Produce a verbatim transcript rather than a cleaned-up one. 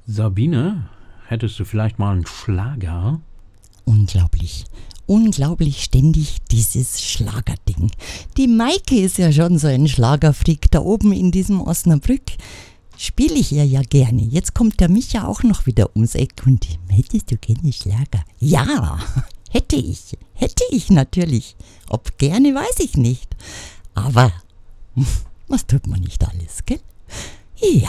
Sabine, hättest du vielleicht mal einen Schlager? Unglaublich. Unglaublich ständig dieses Schlagerding. Die Maike ist ja schon so ein Schlagerfreak da oben in diesem Osnabrück. Spiele ich ihr ja gerne. Jetzt kommt der Micha auch noch wieder ums Eck und hättest du gerne Schlager? Ja, hätte ich. Hätte ich natürlich. Ob gerne, weiß ich nicht. Aber was tut man nicht alles, gell? Ja.